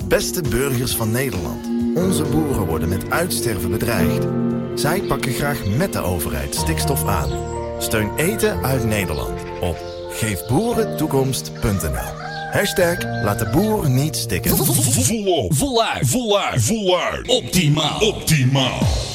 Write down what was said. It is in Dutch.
Beste burgers van Nederland. Onze boeren worden met uitsterven bedreigd. Zij pakken graag met de overheid stikstof aan. Steun eten uit Nederland op geefboerentoekomst.nl. Laat de boer niet stikken. Voluit. Optimaal.